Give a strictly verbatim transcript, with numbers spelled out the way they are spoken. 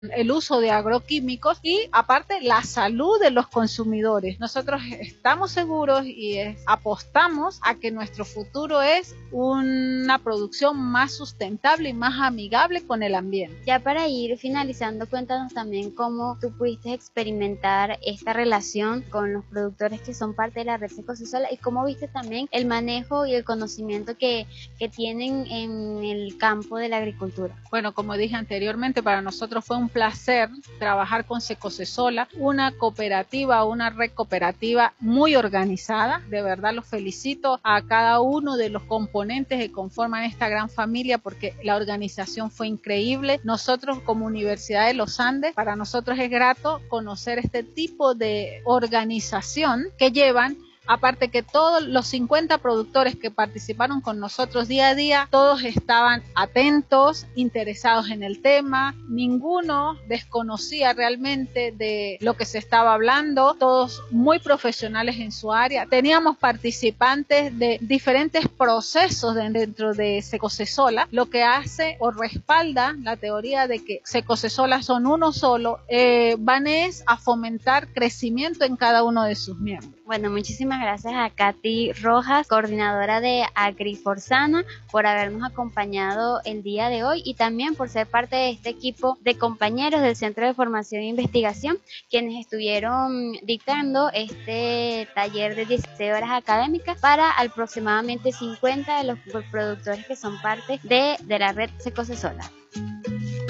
el uso de agroquímicos y aparte la salud de los consumidores. Nosotros estamos seguros y es, apostamos a que nuestro futuro es una producción más sustentable y más amigable con el ambiente. Ya para ir finalizando, cuéntanos también cómo tú pudiste experimentar esta relación con los productores que son parte de la red Secocesola y cómo viste también el manejo y el conocimiento que, que tienen en el campo de la agricultura. Bueno, como dije anteriormente, para nosotros fue un placer trabajar con Secocesola, una cooperativa, una red cooperativa muy organizada. De verdad los felicito a cada uno de los componentes que conforman esta gran familia porque la organización fue increíble. Nosotros como Universidad de los Andes, para nosotros es grato conocer este tipo de organización que llevan. Aparte que todos los cincuenta productores que participaron con nosotros día a día, todos estaban atentos, interesados en el tema, ninguno desconocía realmente de lo que se estaba hablando, todos muy profesionales en su área. Teníamos participantes de diferentes procesos dentro de Secocesola, lo que hace o respalda la teoría de que Secocesola son uno solo, eh, van es a fomentar crecimiento en cada uno de sus miembros. Bueno, muchísimas gracias a Katy Rojas, coordinadora de Agriforzana, por habernos acompañado el día de hoy y también por ser parte de este equipo de compañeros del Centro de Formación e Investigación, quienes estuvieron dictando este taller de dieciséis horas académicas para aproximadamente cincuenta de los productores que son parte de, de la red Secocesola.